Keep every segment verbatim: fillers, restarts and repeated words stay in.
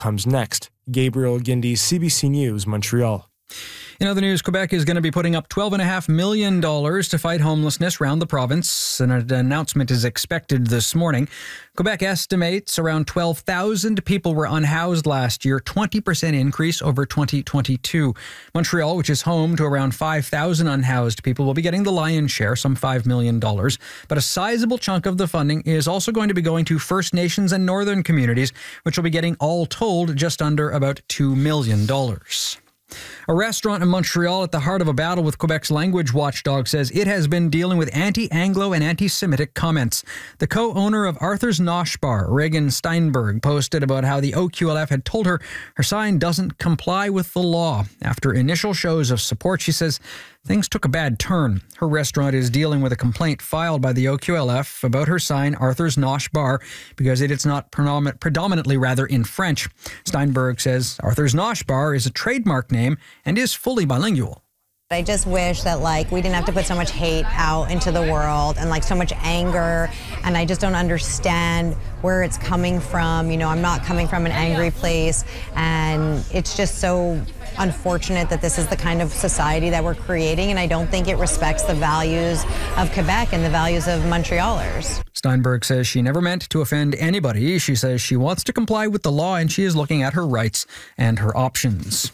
comes next. Gabriel Gindi, C B C News, Montreal. In other news, Quebec is going to be putting up twelve point five million dollars to fight homelessness around the province. An announcement is expected this morning. Quebec estimates around twelve thousand people were unhoused last year, twenty percent increase over twenty twenty-two. Montreal, which is home to around five thousand unhoused people, will be getting the lion's share, some five million dollars. But a sizable chunk of the funding is also going to be going to First Nations and Northern communities, which will be getting all told just under about two million dollars. A restaurant in Montreal at the heart of a battle with Quebec's language watchdog says it has been dealing with anti-Anglo and anti-Semitic comments. The co-owner of Arthur's Nosh Bar, Reagan Steinberg, posted about how the O Q L F had told her her sign doesn't comply with the law. After initial shows of support, she says things took a bad turn. Her restaurant is dealing with a complaint filed by the O Q L F about her sign, Arthur's Nosh Bar, because it is not predomin- predominantly rather in French. Steinberg says Arthur's Nosh Bar is a trademark name and is fully bilingual. I just wish that like we didn't have to put so much hate out into the world and like so much anger, and I just don't understand where it's coming from. You know, I'm not coming from an angry place, and it's just so unfortunate that this is the kind of society that we're creating, and I don't think it respects the values of Quebec and the values of Montrealers. Steinberg says she never meant to offend anybody. She says she wants to comply with the law, and she is looking at her rights and her options.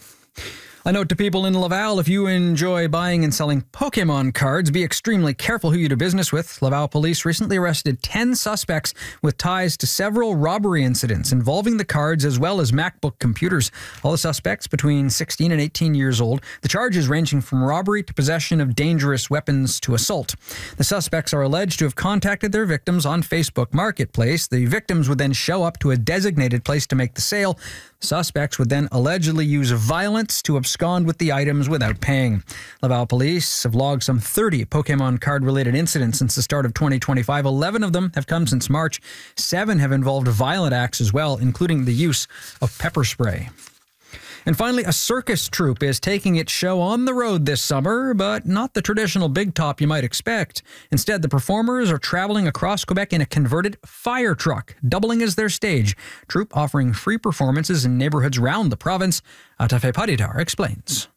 A note to people in Laval, if you enjoy buying and selling Pokemon cards, be extremely careful who you do business with. Laval police recently arrested ten suspects with ties to several robbery incidents involving the cards as well as MacBook computers. All the suspects between sixteen and eighteen years old. The charges ranging from robbery to possession of dangerous weapons to assault. The suspects are alleged to have contacted their victims on Facebook Marketplace. The victims would then show up to a designated place to make the sale. Suspects would then allegedly use violence to abscond with the items without paying. Laval police have logged some thirty Pokemon card-related incidents since the start of twenty twenty-five. eleven of them have come since March. Seven have involved violent acts as well, including the use of pepper spray. And finally, a circus troupe is taking its show on the road this summer, but not the traditional big top you might expect. Instead, the performers are traveling across Quebec in a converted fire truck, doubling as their stage. Troupe offering free performances in neighborhoods around the province. Atafe Padidar explains.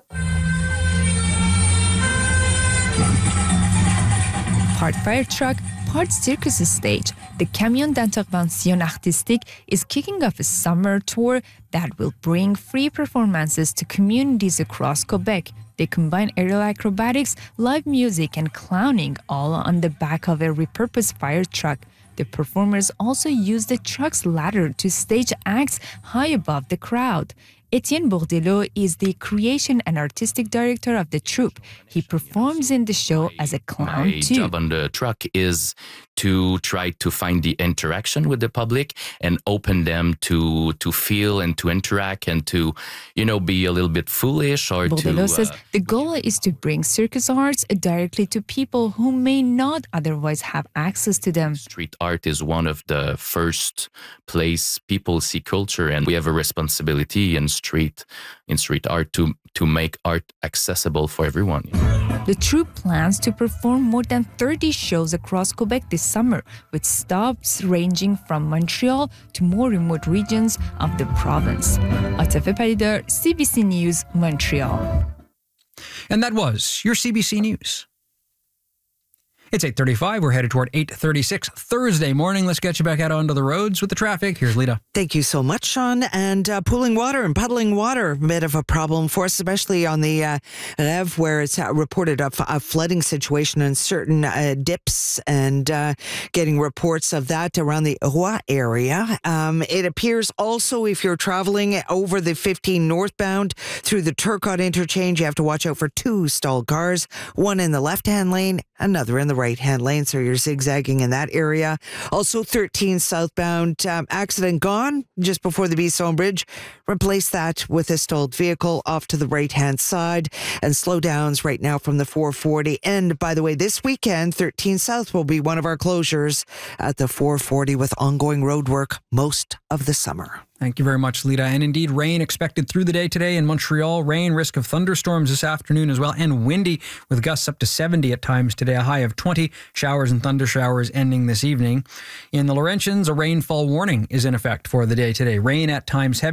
Part fire truck, part circus stage, the Camion d'Intervention Artistique is kicking off a summer tour that will bring free performances to communities across Quebec. They combine aerial acrobatics, live music, and clowning, all on the back of a repurposed fire truck. The performers also use the truck's ladder to stage acts high above the crowd. Etienne Bourdelot is the creation and artistic director of the troupe. He performs in the show as a clown My too. job on the truck is to try to find the interaction with the public and open them to to feel and to interact and to, you know, be a little bit foolish or Bourdelot to... says uh, the goal is to bring circus arts directly to people who may not otherwise have access to them. Street art is one of the first place people see culture, and we have a responsibility in street in street art to to make art accessible for everyone. The troupe plans to perform more than thirty shows across Quebec this summer, with stops ranging from Montreal to more remote regions of the province. Atafe Padidar, C B C News, Montreal. And that was your C B C News. It's eight thirty-five. We're headed toward eight thirty-six Thursday morning. Let's get you back out onto the roads with the traffic. Here's Lita. Thank you so much, Sean. And uh, pooling water and puddling water, a bit of a problem for us, especially on the uh, Rev, where it's uh, reported a, a flooding situation in certain uh, dips, and uh, getting reports of that around the Roy area. Um, it appears also if you're traveling over the fifteen northbound through the Turcotte interchange, you have to watch out for two stalled cars, one in the left-hand lane, another in the right-hand lane, so you're zigzagging in that area. Also, thirteen southbound, um, accident gone just before the Bisson Bridge. Replace that with a stalled vehicle off to the right-hand side, and slowdowns right now from the four forty. And by the way, this weekend, thirteen South will be one of our closures at the four forty with ongoing road work most of the summer. Thank you very much, Lita. And indeed, rain expected through the day today in Montreal. Rain, risk of thunderstorms this afternoon as well, and windy with gusts up to seventy at times today, a high of twenty. Showers and thunder showers ending this evening. In the Laurentians, a rainfall warning is in effect for the day today. Rain at times heavy.